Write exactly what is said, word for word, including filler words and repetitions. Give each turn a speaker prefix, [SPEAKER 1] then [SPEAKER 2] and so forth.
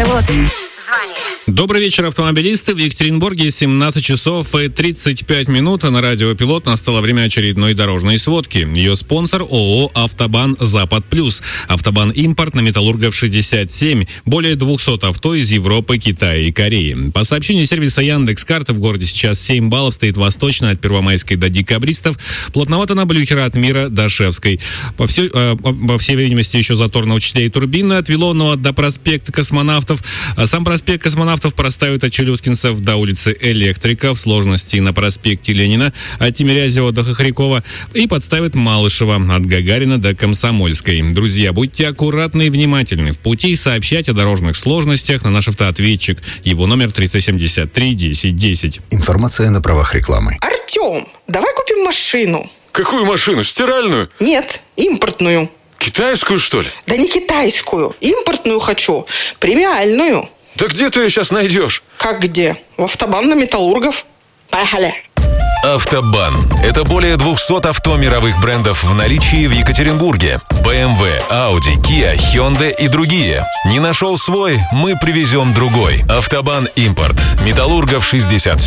[SPEAKER 1] живут. Звони.
[SPEAKER 2] Добрый вечер, автомобилисты. В Екатеринбурге семнадцать часов и тридцать пять минут. На радио «Пилот» настало время очередной дорожной сводки. Ее спонсор ООО «Автобан Запад Плюс». «Автобан Импорт» на Металлургов шестьдесят семь. Более двухсот авто из Европы, Китая и Кореи. По сообщению сервиса Яндекс.Карты, в городе сейчас семь баллов, стоит восточно от Первомайской до Декабристов. Плотновато на Блюхера от Мира до Шевской. По всей, э, по всей видимости, еще затор на учителей турбины от Вилонова до проспекта Космонавтов. Сам проспект Космонавтов проставит от Челюскинцев до улицы Электрика, в сложности на проспекте Ленина, от Тимирязева до Хохрякова, и подставит Малышева от Гагарина до Комсомольской. Друзья, будьте аккуратны и внимательны в пути и сообщайте о дорожных сложностях на наш автоответчик. Его номер триста семьдесят три десять десять.
[SPEAKER 3] Информация на правах рекламы.
[SPEAKER 4] Артем, давай купим машину.
[SPEAKER 5] Какую машину? Стиральную?
[SPEAKER 4] Нет, импортную.
[SPEAKER 5] Китайскую, что ли?
[SPEAKER 4] Да не китайскую, импортную хочу, премиальную.
[SPEAKER 5] Да где ты ее сейчас найдешь?
[SPEAKER 4] Как где? В Автобан на Металлургов. Поехали.
[SPEAKER 6] Автобан. Это более двухсот авто мировых брендов в наличии в Екатеринбурге. бэ эм вэ, Audi, Kia, Hyundai и другие. Не нашел свой? Мы привезем другой. Автобан Импорт. Металлургов шестьдесят